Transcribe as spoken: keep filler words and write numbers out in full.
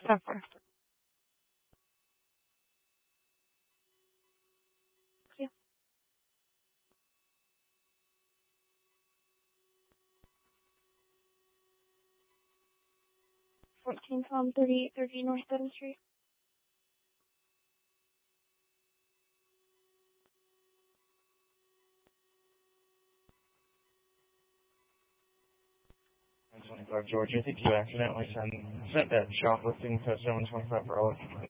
Suffer. Yeah. fourteen Palm thirty-eight thirty North Seventh Street. twenty-five Georgia. I think you accidentally sent, sent that shoplifting to seven twenty-five for all.